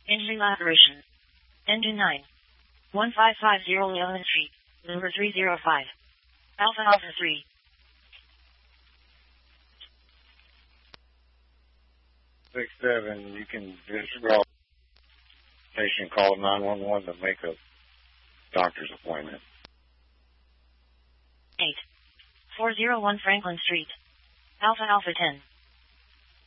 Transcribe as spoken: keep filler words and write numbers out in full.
Injury laceration. Engine nine. one five five zero Leland Street, number three zero five. Alpha Alpha three. Six seven, you can just call patient, call nine one one to make a doctor's appointment. Eight. four zero one Franklin Street. Alpha Alpha ten.